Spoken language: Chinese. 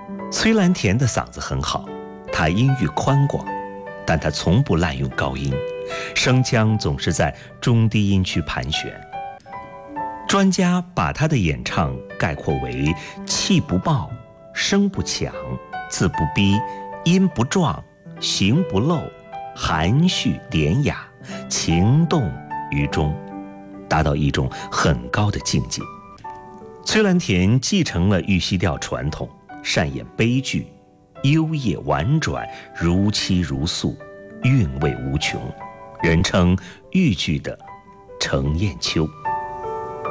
崔兰田的嗓子很好，她音域宽广，但她从不滥用高音，声腔总是在中低音区盘旋。专家把她的演唱概括为气不爆，声不强，字不逼，音不壮，形不露，含蓄典雅，情动于中，达到一种很高的境界。崔兰田继承了玉溪调传统，善演悲剧，优曳婉转，如泣如诉，韵味无穷，人称豫剧的程砚秋。